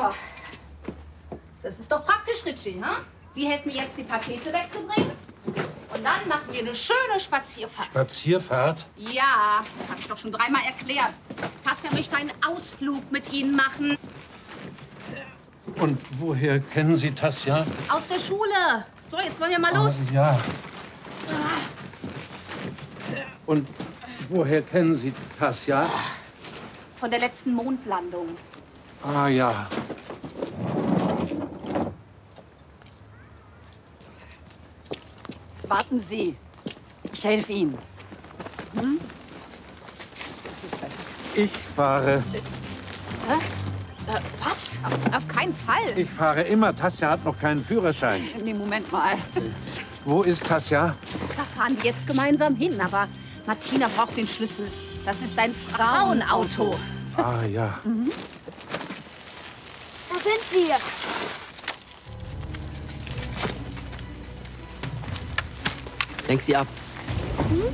So. Das ist doch praktisch, Ritchie, hm? Sie helfen mir jetzt, die Pakete wegzubringen. Und dann machen wir eine schöne Spazierfahrt. Spazierfahrt? Ja, hab ich doch schon dreimal erklärt. Tasja möchte einen Ausflug mit Ihnen machen. Und woher kennen Sie Tasja? Aus der Schule. So, jetzt wollen wir mal los. Ja. Und woher kennen Sie Tasja? Von der letzten Mondlandung. Ah, ja. Warten Sie. Ich helfe Ihnen. Hm? Das ist besser. Ich fahre. Was? Auf keinen Fall. Ich fahre immer. Tasja hat noch keinen Führerschein. Nee, Moment mal. Wo ist Tasja? Da fahren wir jetzt gemeinsam hin, aber Martina braucht den Schlüssel. Das ist ein Frauenauto. Ah, ja. Da sind wir. Lenk sie ab.